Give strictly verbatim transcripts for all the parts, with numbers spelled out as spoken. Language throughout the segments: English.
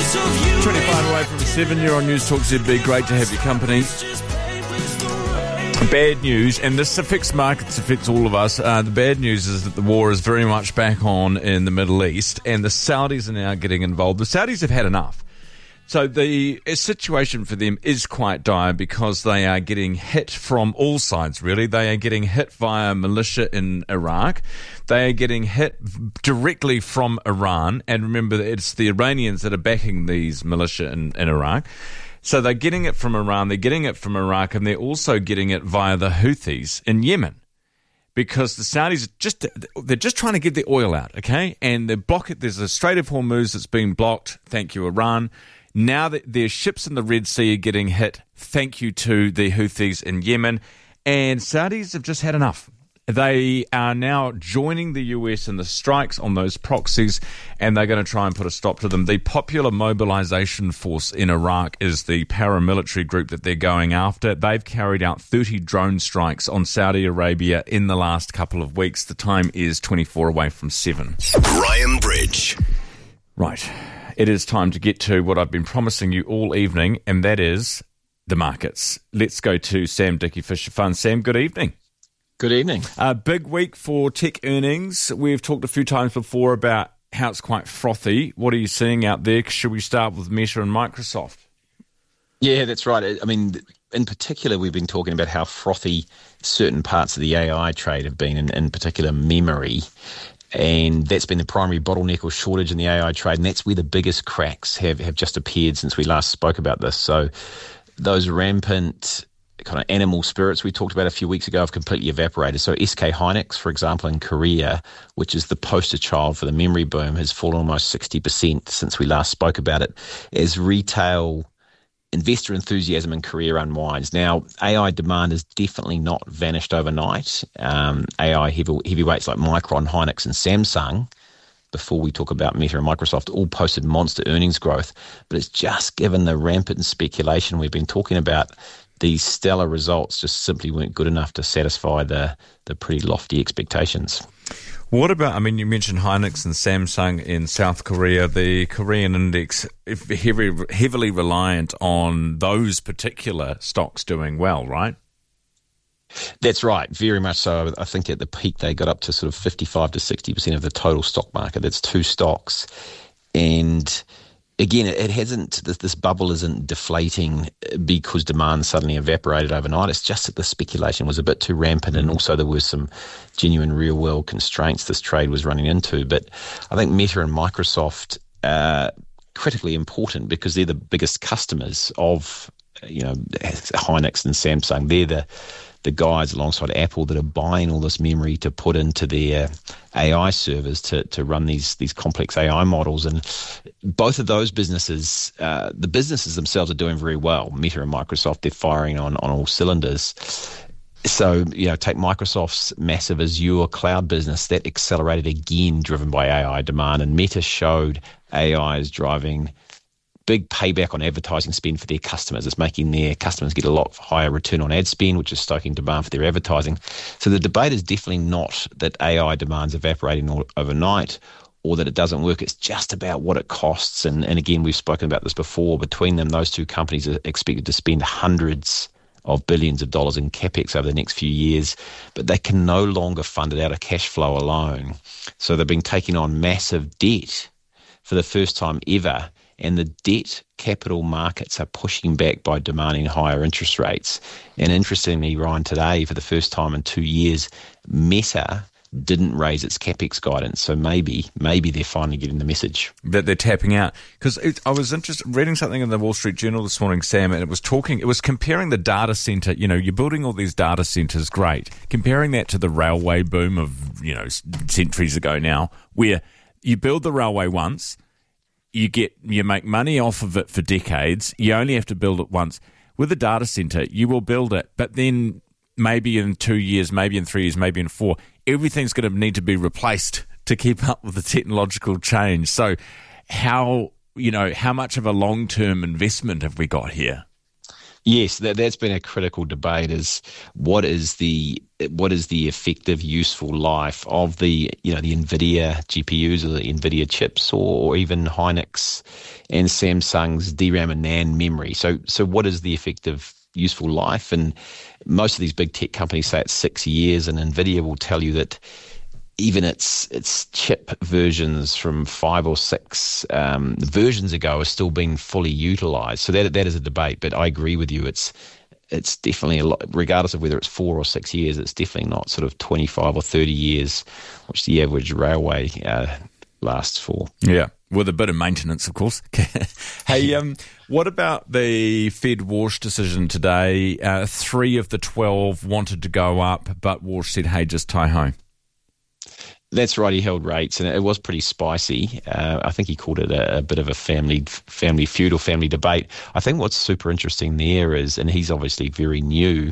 twenty-five away from seven, you're on News Talk Z B. Great to have your company. Bad news, and this affects markets, affects all of us. Uh, the bad news is that the war is very much back on in the Middle East, and the Saudis are now getting involved. The Saudis have had enough. So the situation for them is quite dire because they are getting hit from all sides, really. They are getting hit via militia in Iraq. They are getting hit directly from Iran. And remember, it's the Iranians that are backing these militia in, in Iraq. So they're getting it from Iran, they're getting it from Iraq, and they're also getting it via the Houthis in Yemen. Because the Saudis just they're just trying to get the oil out, okay? And they block it. There's a Strait of Hormuz that's been blocked. Thank you, Iran. Now that their ships in the Red Sea are getting hit, thank you to the Houthis in Yemen. And Saudis have just had enough. They are now joining the U S in the strikes on those proxies, and they're going to try and put a stop to them. The Popular Mobilization Force in Iraq is the paramilitary group that they're going after. They've carried out thirty drone strikes on Saudi Arabia in the last couple of weeks. The time is twenty-four away from seven. Graham Bridge. Right. It is time to get to what I've been promising you all evening, and that is the markets. Let's go to Sam Dickey Fisher Fund. Sam, good evening. Good evening. A big week for tech earnings. We've talked a few times before about how it's quite frothy. What are you seeing out there? Should we start with Meta and Microsoft? Yeah, that's right. I mean, in particular, we've been talking about how frothy certain parts of the A I trade have been, in, in particular memory. And that's been the primary bottleneck or shortage in the A I trade, and that's where the biggest cracks have, have just appeared since we last spoke about this. So those rampant kind of animal spirits we talked about a few weeks ago have completely evaporated. So S K Hynix, for example, in Korea, which is the poster child for the memory boom, has fallen almost sixty percent since we last spoke about it, as retail investor enthusiasm in Korea unwinds. Now, A I demand has definitely not vanished overnight. Um, A I heavy, heavyweights like Micron, Hynix, and Samsung, before we talk about Meta and Microsoft, all posted monster earnings growth. But it's just given the rampant speculation we've been talking about, these stellar results just simply weren't good enough to satisfy the, the pretty lofty expectations. What about, I mean, you mentioned Hynix and Samsung in South Korea. The Korean index is heavy, heavily reliant on those particular stocks doing well, right? That's right, very much so. I think at the peak they got up to sort of fifty-five to sixty percent of the total stock market. That's two stocks. And again, it hasn't, this, this bubble isn't deflating because demand suddenly evaporated overnight. It's just that the speculation was a bit too rampant, and also there were some genuine real-world constraints this trade was running into. But I think Meta and Microsoft are critically important because they're the biggest customers of, you know, Hynix and Samsung. They're the the guys alongside Apple that are buying all this memory to put into their A I servers to, to run these these complex A I models. And both of those businesses, uh, the businesses themselves are doing very well. Meta and Microsoft, they're firing on, on all cylinders. So, you know, take Microsoft's massive Azure cloud business, that accelerated again, driven by A I demand. And Meta showed A I is driving big payback on advertising spend for their customers. It's making their customers get a lot higher return on ad spend, which is stoking demand for their advertising. So the debate is definitely not that A I demand's evaporating overnight or that it doesn't work. It's just about what it costs. And, and again, we've spoken about this before. Between them, those two companies are expected to spend hundreds of billions of dollars in capex over the next few years, but they can no longer fund it out of cash flow alone. So they've been taking on massive debt for the first time ever, and the debt capital markets are pushing back by demanding higher interest rates. And interestingly, Ryan, today, for the first time in two years, Meta didn't raise its capex guidance. So maybe, maybe they're finally getting the message that they're tapping out. Because I was interested reading something in the Wall Street Journal this morning, Sam, and it was talking, it was comparing the data center. You know, you're building all these data centers, great. Comparing that to the railway boom of, you know, centuries ago now, where you build the railway once, you get you make money off of it for decades. You only have to build it once. With a data center, you will build it, but then maybe in two years, maybe in three years, maybe in four, everything's going to need to be replaced to keep up with the technological change. So, how you know how much of a long-term investment have we got here? Yes, that, that's been a critical debate, is what is the what is the effective, useful life of the, you know, the NVIDIA G P Us or the NVIDIA chips, or, or even Hynix and Samsung's D RAM and NAND memory. So, so what is the effective, useful life? And most of these big tech companies say it's six years, and NVIDIA will tell you that even its its chip versions from five or six um, versions ago are still being fully utilised. So that that is a debate. But I agree with you. It's it's definitely a lot, regardless of whether it's four or six years. It's definitely not sort of twenty-five or thirty years, which the average railway uh, lasts for. Yeah, with a bit of maintenance, of course. Hey, um, what about the Fed Walsh decision today? Uh, three of the twelve wanted to go up, but Walsh said, "Hey, just tie home." That's right. He held rates, and it was pretty spicy. Uh, I think he called it a, a bit of a family family feud or family debate. I think what's super interesting there is, and he's obviously very new,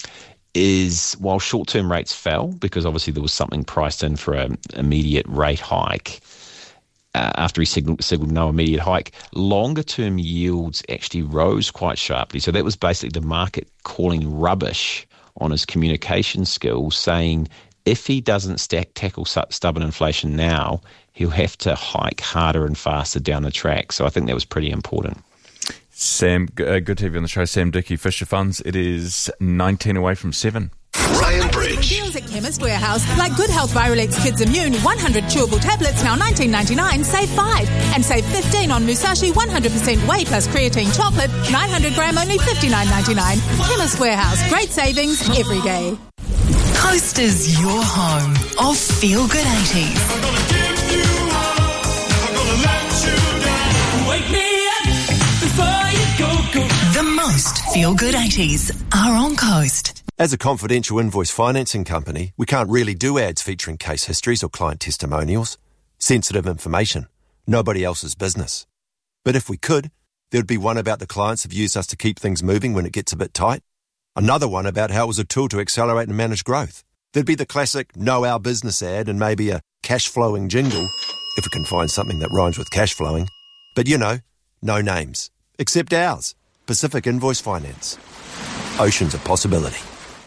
is while short-term rates fell, because obviously there was something priced in for an immediate rate hike, uh, after he signaled, signaled no immediate hike, longer-term yields actually rose quite sharply. So that was basically the market calling rubbish on his communication skills, saying if he doesn't stack, tackle stubborn inflation now, he'll have to hike harder and faster down the track. So I think that was pretty important. Sam, uh, good to have you on the show. Sam Dickey, Fisher Funds. It is nineteen away from seven. Ryan Bridge. Deals at Chemist Warehouse, like Good Health Virolex Kids Immune, one hundred chewable tablets, now nineteen ninety-nine, save five. And save fifteen on Musashi one hundred percent whey plus creatine chocolate, nine hundred gram, only fifty-nine ninety-nine. Chemist Warehouse, great savings every day. Coast is your home of Feel Good eighties. I'm gonna give you all, I'm gonna let you down. Wake me up before you go, go. The most Feel Good eighties are on Coast. As a confidential invoice financing company, we can't really do ads featuring case histories or client testimonials. Sensitive information. Nobody else's business. But if we could, there'd be one about the clients who've used us to keep things moving when it gets a bit tight. Another one about how it was a tool to accelerate and manage growth. There'd be the classic know our business ad and maybe a cash flowing jingle, if we can find something that rhymes with cash flowing. But you know, no names. Except ours, Pacific Invoice Finance. Oceans of possibility.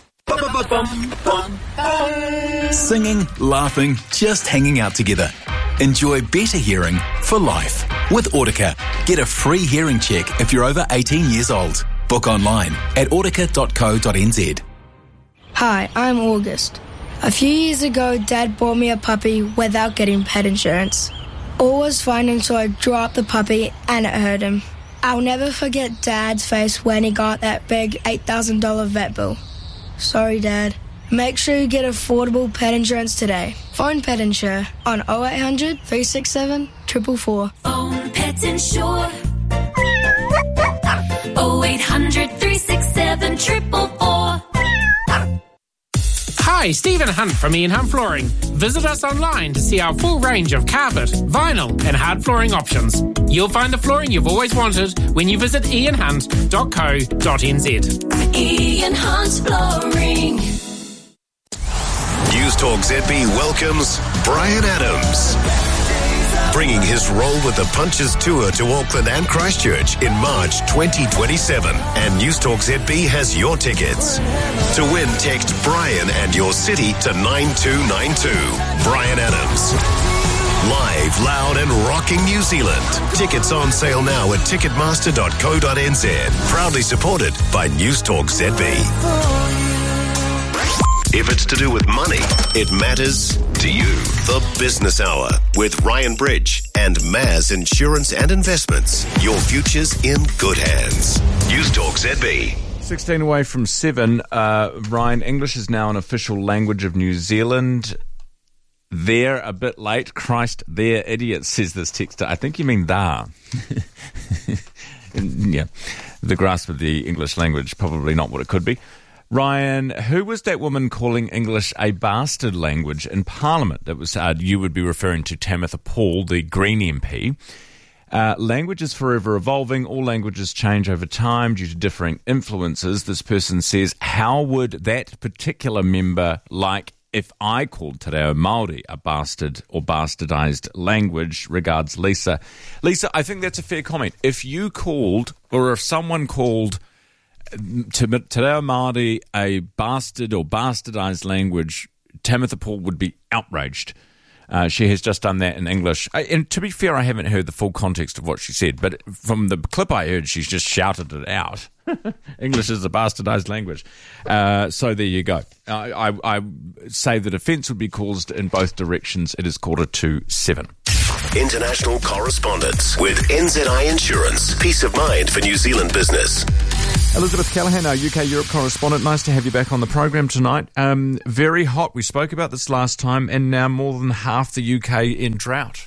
Singing, laughing, just hanging out together. Enjoy better hearing for life. With Audica, get a free hearing check if you're over eighteen years old. Book online at audica dot co dot n z. Hi, I'm August. A few years ago, Dad bought me a puppy without getting pet insurance. All was fine until I dropped the puppy and it hurt him. I'll never forget Dad's face when he got that big eight thousand dollars vet bill. Sorry, Dad. Make sure you get affordable pet insurance today. Phone Pet Insure on oh eight hundred, three six seven, four four four. Phone Pet Insure. oh eight hundred, three six seven, four four four. Hi, Stephen Hunt from Ian Hunt Flooring. Visit us online to see our full range of carpet, vinyl and hard flooring options. You'll find the flooring you've always wanted when you visit ian hunt dot co dot n z. Ian Hunt Flooring. News Talk Z B welcomes Bryan Adams, bringing his role with the Punches Tour to Auckland and Christchurch in March twenty twenty-seven. And News Talk Z B has your tickets. To win, text Bryan and your city to nine two nine two. Bryan Adams. Live, loud and rocking New Zealand. Tickets on sale now at ticketmaster dot co dot n z. Proudly supported by News Talk Z B. If it's to do with money, it matters to you. The Business Hour with Ryan Bridge and Maz Insurance and Investments. Your future's in good hands. News Talk Z B. sixteen away from seven. Uh, Ryan, English is now an official language of New Zealand. They're a bit late. Christ, they're idiots, says this texter. I think you mean da. Yeah, the grasp of the English language, probably not what it could be. Ryan, who was that woman calling English a bastard language in Parliament? That was uh, you would be referring to Tamitha Paul, the Green M P. Uh, language is forever evolving. All languages change over time due to differing influences. This person says, how would that particular member like if I called Te Reo Māori a bastard or bastardized language? Regards, Lisa. Lisa, I think that's a fair comment. If you called, or if someone called to Te Reo Māori, a bastard or bastardized language, Tamitha Paul would be outraged. Uh, she has just done that in English. Uh, and to be fair, I haven't heard the full context of what she said, but from the clip I heard, she's just shouted it out. English is a bastardized language. Uh, so there you go. I, I, I say the defence would be caused in both directions. It is quarter to seven. International correspondence with N Z I Insurance. Peace of mind for New Zealand business. Elizabeth Callaghan, our U K Europe correspondent. Nice to have you back on the program tonight. Um, very hot. We spoke about this last time, and now more than half the U K in drought.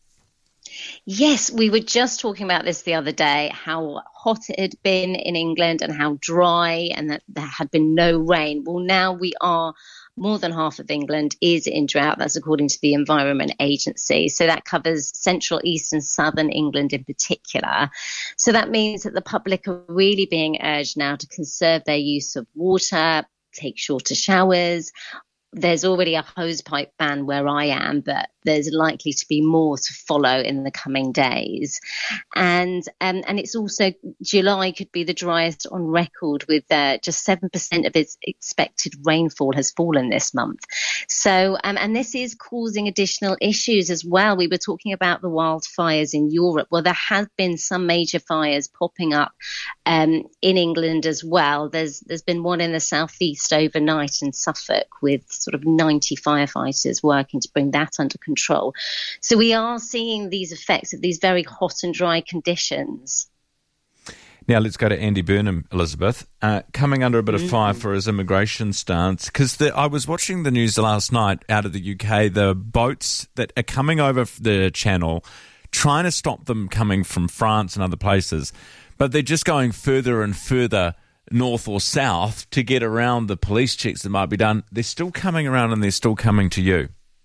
Yes, we were just talking about this the other day, how hot it had been in England and how dry, and that there had been no rain. Well, now we are, more than half of England is in drought. That's according to the Environment Agency. So that covers central, east and southern England in particular. So that means that the public are really being urged now to conserve their use of water, take shorter showers. There's already a hosepipe ban where I am, but there's likely to be more to follow in the coming days. And um, and it's also, July could be the driest on record, with uh, just seven percent of its expected rainfall has fallen this month. So, um, and this is causing additional issues as well. We were talking about the wildfires in Europe. Well, there have been some major fires popping up um, in England as well. There's There's been one in the southeast overnight in Suffolk, with sort of ninety firefighters working to bring that under control. Control. So we are seeing these effects of these very hot and dry conditions. Now let's go to Andy Burnham, Elizabeth, uh, coming under a bit of fire for his immigration stance, because I was watching the news last night out of the U K, the boats that are coming over the channel, trying to stop them coming from France and other places, but they're just going further and further north or south to get around the police checks that might be done. They're still coming around and they're still coming to you.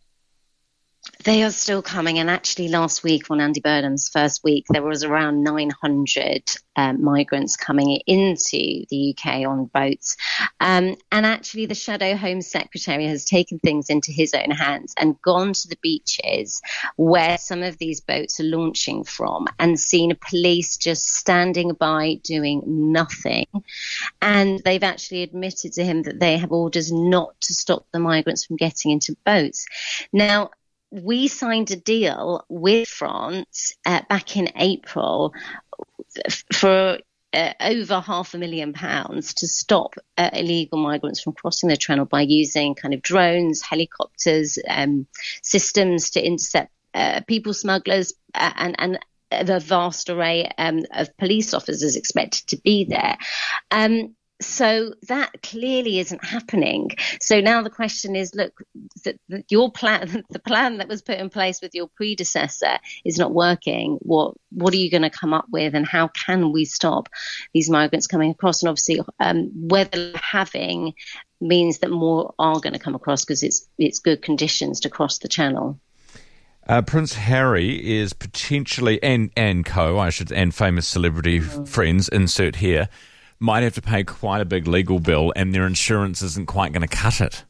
They are still coming, and actually last week on Andy Burnham's first week, there was around nine hundred um, migrants coming into the U K on boats. Um, and actually the Shadow Home Secretary has taken things into his own hands and gone to the beaches where some of these boats are launching from and seen police just standing by doing nothing. And they've actually admitted to him that they have orders not to stop the migrants from getting into boats. Now, we signed a deal with France uh, back in April f- for uh, over half a million pounds to stop uh, illegal migrants from crossing the Channel by using kind of drones, helicopters, um, systems to intercept uh, people smugglers, uh, and, and the vast array um, of police officers expected to be there. Um, So that clearly isn't happening. So now the question is, look, the, the, your plan, the plan that was put in place with your predecessor is not working. What what are you going to come up with, and how can we stop these migrants coming across? And obviously, um, weather having means that more are going to come across because it's it's good conditions to cross the Channel. Uh, Prince Harry is potentially, and and co, I should, and famous celebrity mm-hmm. friends, insert here, might have to pay quite a big legal bill, and their insurance isn't quite going to cut it.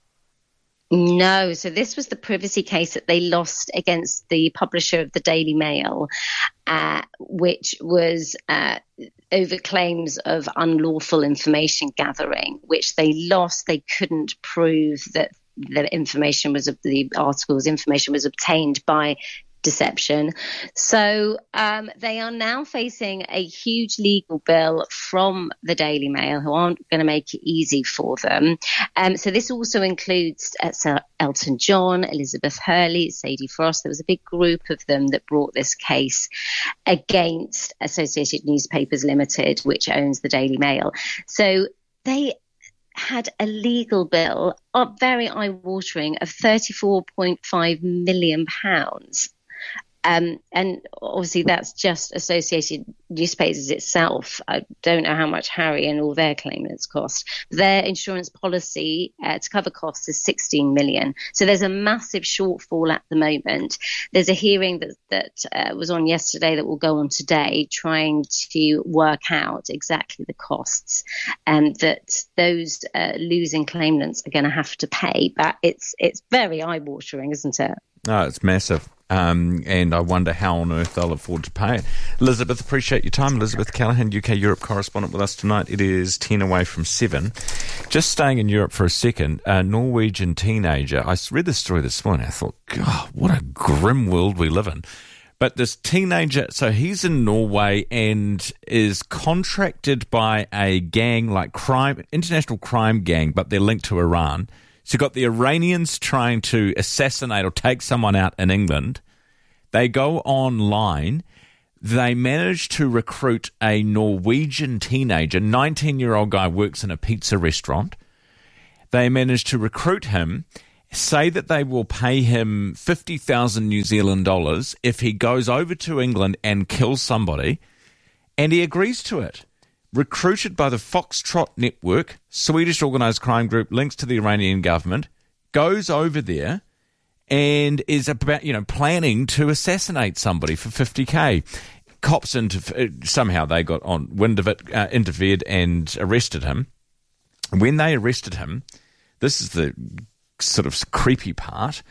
No, so this was the privacy case that they lost against the publisher of the Daily Mail, uh, which was uh, over claims of unlawful information gathering, which they lost. They couldn't prove that the information was, the article's information was obtained by deception. So um, they are now facing a huge legal bill from the Daily Mail, who aren't going to make it easy for them. Um, so this also includes uh, Sir Elton John, Elizabeth Hurley, Sadie Frost. There was a big group of them that brought this case against Associated Newspapers Limited, which owns the Daily Mail. So they had a legal bill, uh, very eye-watering, of thirty-four point five million pounds. Um, and obviously that's just Associated Newspapers itself. I don't know how much Harry and all their claimants cost. Their insurance policy uh, to cover costs is sixteen million. So there's a massive shortfall at the moment. There's a hearing that, that uh, was on yesterday that will go on today, trying to work out exactly the costs and that those uh, losing claimants are going to have to pay. But it's, it's very eye-watering, isn't it? Oh, it's massive. Um, and I wonder how on earth they'll afford to pay it. Elizabeth, appreciate your time. Elizabeth Callaghan, U K Europe correspondent with us tonight. It is ten away from seven. Just staying in Europe for a second, a Norwegian teenager, I read this story this morning, I thought, God, what a grim world we live in. But this teenager, so he's in Norway and is contracted by a gang, like crime, international crime gang, but they're linked to Iran. So you've got the Iranians trying to assassinate or take someone out in England. They go online. They manage to recruit a Norwegian teenager, nineteen-year-old guy, works in a pizza restaurant. They manage to recruit him, say that they will pay him fifty thousand New Zealand dollars if he goes over to England and kills somebody, and he agrees to it. Recruited by the Foxtrot Network, Swedish organised crime group, links to the Iranian government, goes over there and is about, you know, planning to assassinate somebody for fifty K. Cops inter- somehow they got on wind of it, uh, interfered and arrested him. When they arrested him, this is the sort of creepy part.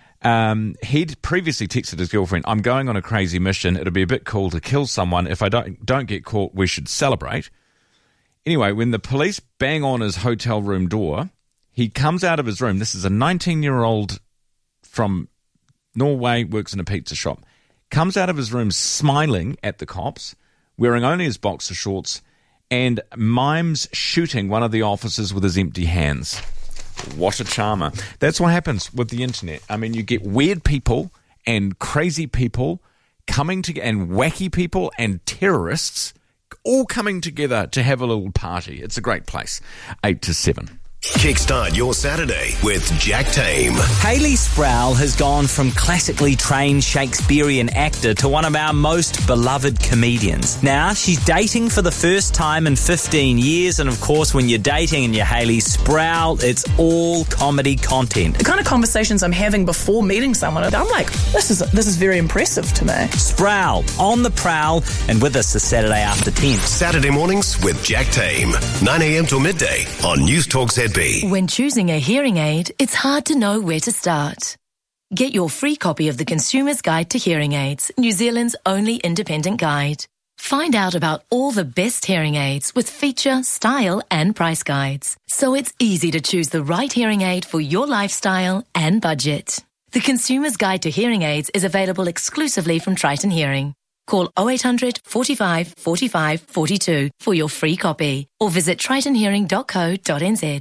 Um, he'd previously texted his girlfriend, I'm going on a crazy mission. It'll be a bit cool to kill someone. If I don't don't get caught, we should celebrate. Anyway, when the police bang on his hotel room door, he comes out of his room. This is a nineteen-year-old from Norway, works in a pizza shop. Comes out of his room smiling at the cops, wearing only his boxer shorts, and mimes shooting one of the officers with his empty hands. What a charmer. That's what happens with the internet. I mean, you get weird people and crazy people coming together, and wacky people and terrorists all coming together to have a little party. It's a great place. Eight to seven. Kickstart your Saturday with Jack Tame. Hayley Sproul has gone from classically trained Shakespearean actor to one of our most beloved comedians. Now, she's dating for the first time in fifteen years, and of course, when you're dating and you're Hayley Sproul, it's all comedy content. The kind of conversations I'm having before meeting someone, I'm like, this is this is very impressive to me. Sproul, on the prowl, and with us this Saturday after ten. Saturday mornings with Jack Tame, nine a.m. till midday on News Talk Z B. When choosing a hearing aid, it's hard to know where to start. Get your free copy of the Consumer's Guide to Hearing Aids, New Zealand's only independent guide. Find out about all the best hearing aids with feature, style and price guides, so it's easy to choose the right hearing aid for your lifestyle and budget. The Consumer's Guide to Hearing Aids is available exclusively from Triton Hearing. Call oh eight hundred, forty-five, forty-five, forty-two for your free copy or visit triton hearing dot co dot n z.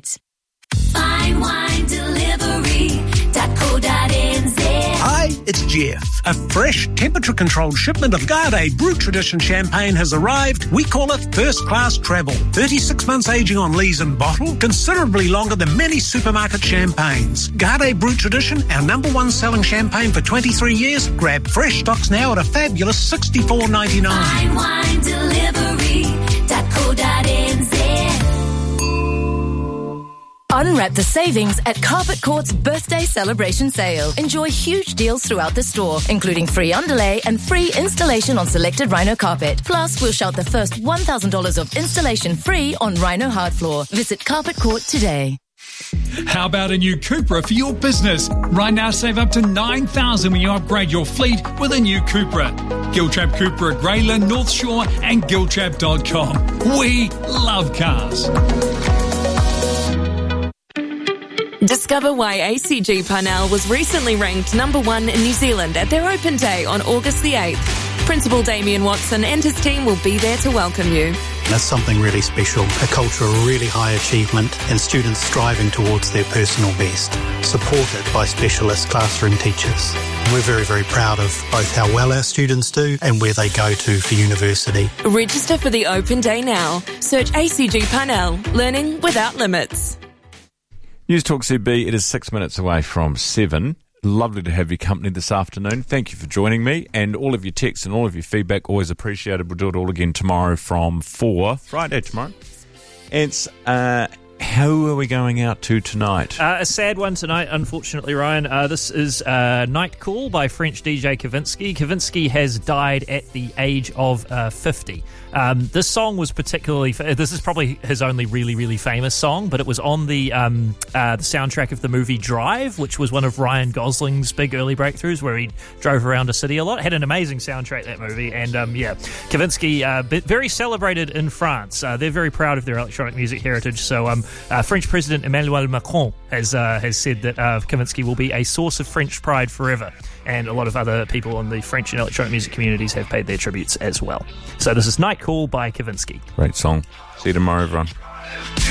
Fine wine delivery dot co dot n z. Hi, it's Jeff. A fresh, temperature-controlled shipment of Garde Brut Tradition champagne has arrived. We call it first-class travel. thirty-six months aging on lees and bottle, considerably longer than many supermarket champagnes. Garde Brut Tradition, our number one selling champagne for twenty-three years. Grab fresh stocks now at a fabulous sixty-four ninety-nine. Fine wine delivery dot co dot n z. Unwrap the savings at Carpet Court's birthday celebration sale. Enjoy huge deals throughout the store, including free underlay and free installation on selected Rhino carpet. Plus, we'll shout the first one thousand dollars of installation free on Rhino hard floor. Visit Carpet Court today. How about a new Cupra for your business? Right now, save up to nine thousand dollars when you upgrade your fleet with a new Cupra. Giltrap Cupra at Greyland, North Shore and giltrap dot com. We love cars. Discover why A C G Parnell was recently ranked number one in New Zealand at their Open Day on August the eighth. Principal Damien Watson and his team will be there to welcome you. That's something really special, a culture of really high achievement and students striving towards their personal best, supported by specialist classroom teachers. We're very, very proud of both how well our students do and where they go to for university. Register for the Open Day now. Search A C G Parnell, learning without limits. News Talk Z B, it is six minutes away from seven. Lovely to have your company this afternoon. Thank you for joining me, and all of your texts and all of your feedback, always appreciated. We'll do it all again tomorrow from four, Friday tomorrow. It's uh, who are we going out to tonight? Uh, a sad one tonight, unfortunately, Ryan. Uh, this is uh, Night Call by French D J Kavinsky. Kavinsky has died at the age of uh, fifty. Um, this song was particularly... This is probably his only really, really famous song, but it was on the um, uh, the soundtrack of the movie Drive, which was one of Ryan Gosling's big early breakthroughs, where he drove around a city a lot. Had an amazing soundtrack, that movie. And, um, yeah, Kavinsky, uh, very celebrated in France. Uh, they're very proud of their electronic music heritage. So um, uh, French President Emmanuel Macron has, uh, has said that uh, Kavinsky will be a source of French pride forever. And a lot of other people in the French and electronic music communities have paid their tributes as well. So this is Night Call by Kavinsky. Great song. See you tomorrow, everyone.